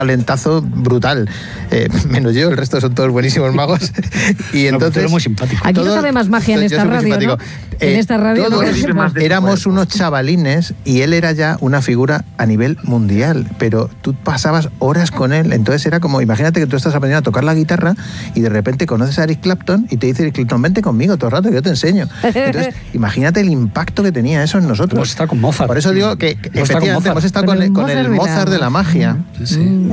talentazo brutal, menos yo, el resto son todos buenísimos magos. Y entonces muy simpático. Aquí no cabe más magia en esta radio, ¿no? En esta radio todos éramos unos chavalines y él era ya una figura a nivel mundial, pero tú pasabas horas con él, entonces era como, imagínate que tú estás aprendiendo a tocar la guitarra y de repente conoces a Eric Clapton y te dice Eric Clapton, vente conmigo todo el rato que yo te enseño. Entonces, imagínate el impacto que tenía eso en nosotros. Hemos estado con Mozart. Por eso digo que efectivamente hemos estado con el Mozart de la magia. Sí.